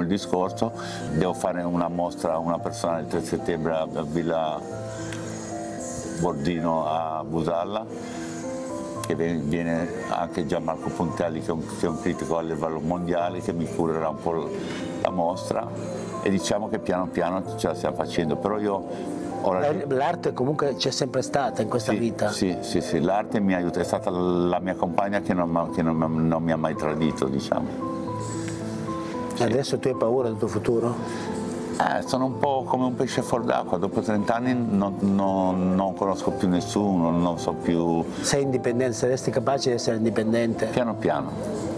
il discorso. Devo fare una mostra, una personale il 3 settembre a Villa Bordino a Busalla, che viene anche Gianmarco Pontelli, che è un critico a livello mondiale, che mi curerà un po' la mostra, e diciamo che piano piano ce la stiamo facendo. Però io l'arte comunque c'è sempre stata in questa vita. Sì, l'arte mi aiuta, è stata la mia compagna che non mi ha mai tradito, diciamo. Sì. Adesso tu hai paura del tuo futuro? Sono un po' come un pesce fuor d'acqua, dopo 30 anni non conosco più nessuno, non so più... Sei indipendente, saresti capace di essere indipendente? Piano piano,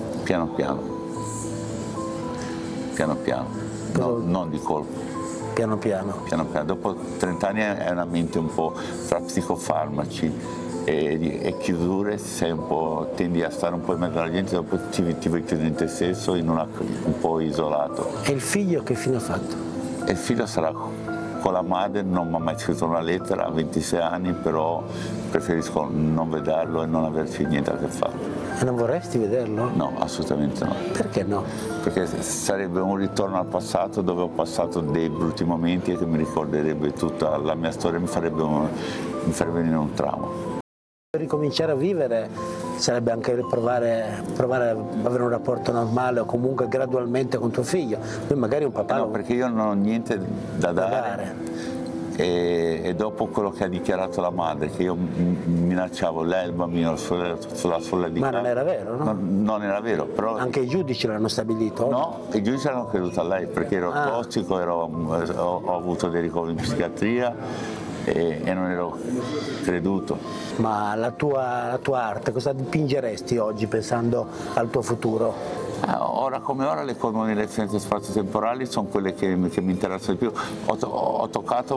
non di colpo. Piano piano. Dopo 30 anni è una mente un po' tra psicofarmaci e chiusure, tendi a stare un po' in mezzo alla gente, dopo ti vuoi chiudere in te stesso, un po' isolato. E il figlio che fine ha fatto? E il figlio sarà con la madre, non mi ha mai scritto una lettera, ha 26 anni, però preferisco non vederlo e non averci niente a che fare. E non vorresti vederlo? No, assolutamente no. Perché no? Perché sarebbe un ritorno al passato, dove ho passato dei brutti momenti e che mi ricorderebbe tutta la mia storia, mi farebbe venire un trauma. Per ricominciare a vivere sarebbe anche provare ad avere un rapporto normale o comunque gradualmente con tuo figlio. Poi magari un papà... No, perché io non ho niente da dare. E dopo quello che ha dichiarato la madre, che io minacciavo lei e il bambino sulla soglia di casa. Ma non era vero, no? Non era vero, però... Anche i giudici l'hanno stabilito? No, i giudici hanno creduto a lei, perché ero tossico, ho avuto dei ricoveri in psichiatria e non ero creduto. Ma la tua arte, cosa dipingeresti oggi pensando al tuo futuro? Ora come ora le cosmodirezioni spazio-temporali sono quelle che mi interessano di più. Ho toccato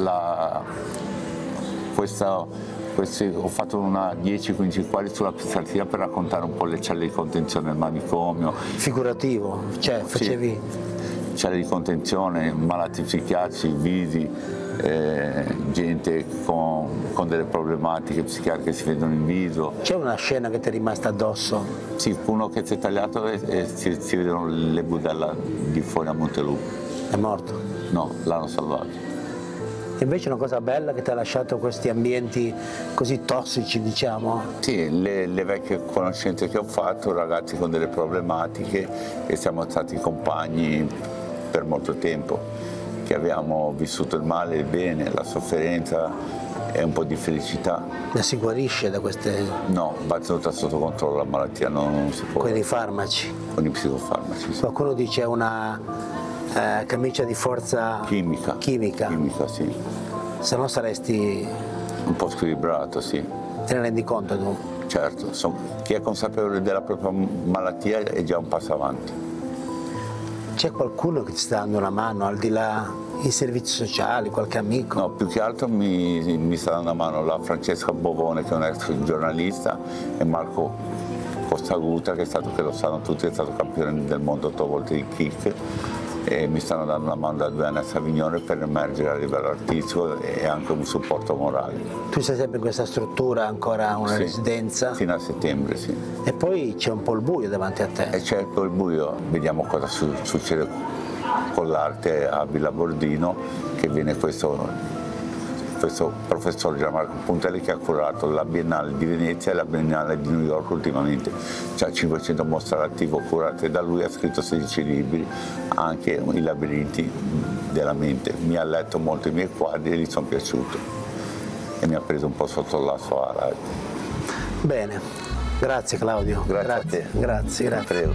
ho fatto una 10-15 quadri sulla psichiatria per raccontare un po' le celle di contenzione del manicomio. Figurativo, cioè facevi... Sì, celle di contenzione, malati psichiatrici, visi, gente con delle problematiche psichiatriche che si vedono in viso. C'è una scena che ti è rimasta addosso? Sì, uno che si è tagliato e si vedono le budella di fuori a Montelupo. È morto? No, l'hanno salvato. E invece una cosa bella che ti ha lasciato questi ambienti così tossici, diciamo? Sì, le vecchie conoscenze che ho fatto, ragazzi con delle problematiche, che siamo stati compagni per molto tempo, che abbiamo vissuto il male e il bene, la sofferenza e un po' di felicità. Ma si guarisce da queste... No, va tenuta sotto controllo la malattia, non si può. Con i farmaci? Con i psicofarmaci, sì. Qualcuno dice una camicia di forza... Chimica, sì. Se no saresti... Un po' squilibrato, sì. Te ne rendi conto tu? Certo, chi è consapevole della propria malattia è già un passo avanti. C'è qualcuno che ti sta dando una mano, al di là i servizi sociali, qualche amico? No, più che altro mi sta dando una mano la Francesca Bovone, che è un ex giornalista, e Marco Costaguta, che lo sanno tutti, è stato campione del mondo 8 volte di kick, e mi stanno dando una mano da 2 anni a Savignone per emergere a livello artistico e anche un supporto morale. Tu sei sempre in questa struttura, ancora una residenza? Fino a settembre, sì. E poi c'è un po' il buio davanti a te? E c'è un po' il buio, vediamo cosa succede con l'arte a Villa Bordino, che viene questo professor Gianmarco Pontelli, che ha curato la Biennale di Venezia e la Biennale di New York ultimamente. C'ha 500 mostre all'attivo curate da lui, ha scritto 16 libri, anche I labirinti della mente. Mi ha letto molto i miei quadri e gli sono piaciuti e mi ha preso un po' sotto la sua ala. Bene, grazie Claudio. Grazie a te. Grazie. Prego.